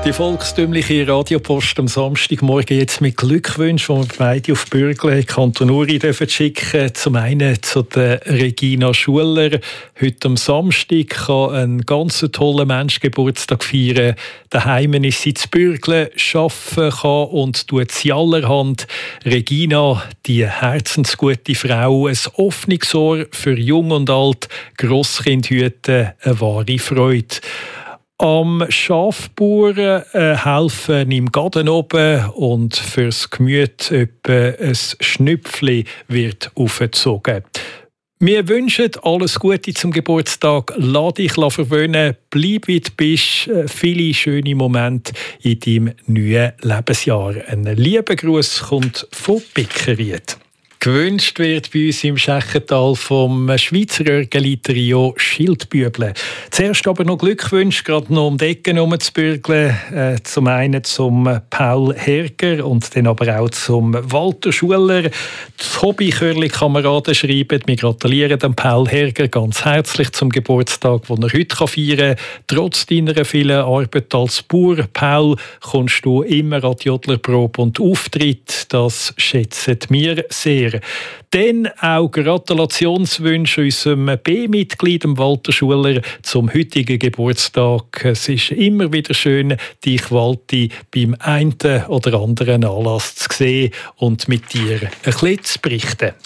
Die volkstümliche Radiopost am Samstagmorgen jetzt mit Glückwünschen, die wir beide auf Bürgle Kanton Uri schicken. Zum einen zu der Regina Schuller. Heute am Samstag kann ein ganz toller Mensch Geburtstag feiern. Daheim ist sie zu Bürgle, arbeiten kann und tut sie allerhand. Regina, die herzensgute Frau, ein offenes Ohr für Jung und Alt, Grosskind hüten, eine wahre Freude. Am Schafbauern helfen im Garten oben und fürs Gemüt etwa ein Schnüpfli wird aufgezogen. Wir wünschen alles Gute zum Geburtstag. Lass dich verwöhnen, bleib wie du bist. Viele schöne Momente in deinem neuen Lebensjahr. Ein lieber Gruß kommt von Bickerried. Gewünscht wird bei uns im Schächental vom Schweizer Örgeli-Trio Schildbüble. Zuerst aber noch Glückwünsche, gerade noch um die Ecke herumzubürgeln. Zum einen zum Paul Herger und dann aber auch zum Walter Schuller. Die Hobby-Chörli-Kameraden schreiben, wir gratulieren dem Paul Herger ganz herzlich zum Geburtstag, den er heute feiern kann. Trotz deiner vielen Arbeit als Bauer, Paul, kommst du immer an die Jodlerprobe und Auftritt. Das schätzen wir sehr. Dann auch Gratulationswünsche unserem B-Mitglied, Walter Schuller, zum heutigen Geburtstag. Es ist immer wieder schön, dich, Walti, beim einen oder anderen Anlass zu sehen und mit dir ein bisschen zu berichten.